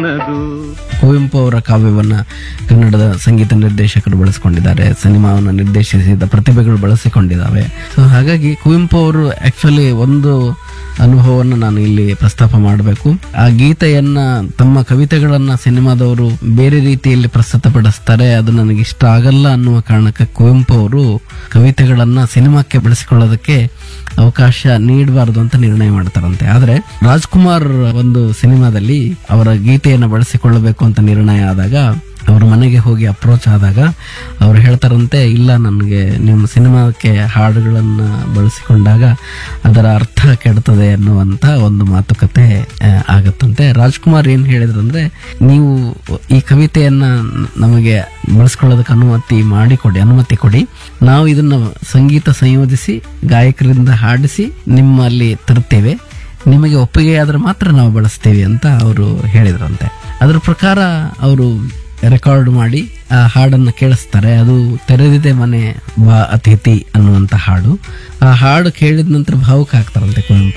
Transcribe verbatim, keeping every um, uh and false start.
ನನ್ನದು. ಕುವೆಂಪು ಅವರ ಕಾವ್ಯವನ್ನ ಕನ್ನಡದ ಸಂಗೀತ ನಿರ್ದೇಶಕರು ಬಳಸಿಕೊಂಡಿದ್ದಾರೆ, ಸಿನಿಮಾವನ್ನು ನಿರ್ದೇಶಿಸಿದ ಪ್ರತಿಭೆಗಳು ಬಳಸಿಕೊಂಡಿದ್ದಾವೆ. ಸೊ ಹಾಗಾಗಿ ಕುವೆಂಪು ಅವರು ಆಕ್ಚುಲಿ ಒಂದು ಅನುಭವವನ್ನು ನಾನು ಇಲ್ಲಿ ಪ್ರಸ್ತಾಪ ಮಾಡಬೇಕು. ಆ ಗೀತೆಯನ್ನ ತಮ್ಮ ಕವಿತೆಗಳನ್ನ ಸಿನಿಮಾದವರು ಬೇರೆ ರೀತಿಯಲ್ಲಿ ಪ್ರಸ್ತುತಪಡಿಸ್ತಾರೆ, ಅದು ನನಗೆ ಇಷ್ಟ ಆಗಲ್ಲ ಅನ್ನುವ ಕಾರಣಕ್ಕೆ ಕುವೆಂಪು ಅವರು ಕವಿತೆಗಳನ್ನ ಸಿನಿಮಾಕ್ಕೆ ಬಳಸಿಕೊಳ್ಳೋದಕ್ಕೆ ಅವಕಾಶ ನೀಡಬಾರದು ಅಂತ ನಿರ್ಣಯ ಮಾಡ್ತಾರಂತೆ. ಆದ್ರೆ ರಾಜ್ಕುಮಾರ್ ಒಂದು ಸಿನಿಮಾದಲ್ಲಿ ಅವರ ಗೀತೆಯನ್ನು ಬಳಸಿಕೊಳ್ಳಬೇಕು ಅಂತ ನಿರ್ಣಯ ಆದಾಗ ಅವ್ರ ಮನೆಗೆ ಹೋಗಿ ಅಪ್ರೋಚ್ ಆದಾಗ ಅವ್ರು ಹೇಳ್ತಾರಂತೆ, ಇಲ್ಲ ನನಗೆ ನಿಮ್ಮ ಸಿನಿಮಾಕ್ಕೆ ಹಾಡುಗಳನ್ನ ಬಳಸಿಕೊಂಡಾಗ ಅದರ ಅರ್ಥ ಕೆಡ್ತದೆ ಅನ್ನುವಂತ ಒಂದು ಮಾತುಕತೆ ಆಗತ್ತಂತೆ. ರಾಜ್ಕುಮಾರ್ ಏನ್ ಹೇಳಿದ್ರಂದ್ರೆ, ನೀವು ಈ ಕವಿತೆಯನ್ನ ನಮಗೆ ಬಳಸ್ಕೊಳ್ಳೋದಕ್ಕೆ ಅನುಮತಿ ಮಾಡಿಕೊಡಿ, ಅನುಮತಿ ಕೊಡಿ, ನಾವು ಇದನ್ನ ಸಂಗೀತ ಸಂಯೋಜಿಸಿ ಗಾಯಕರಿಂದ ಹಾಡಿಸಿ ನಿಮ್ಮಲ್ಲಿ ತರ್ತೇವೆ, ನಿಮಗೆ ಒಪ್ಪಿಗೆ ಆದ್ರೆ ಮಾತ್ರ ನಾವು ಬಳಸ್ತೇವೆ ಅಂತ ಅವರು ಹೇಳಿದ್ರಂತೆ. ಅದ್ರ ಪ್ರಕಾರ ಅವರು ರೆಕಾರ್ಡ್ ಮಾಡಿ ಆ ಹಾಡನ್ನ ಕೇಳಿಸ್ತಾರೆ. ಅದು ತೆರೆದಿದೆ ಮನೆ ಬಾ ಅತಿಥಿ ಅನ್ನುವಂತ ಹಾಡು. ಆ ಹಾಡು ಕೇಳಿದ ನಂತರ ಭಾವುಕ ಆಗ್ತಾರಂತೆ ಕುವೆಂಪು.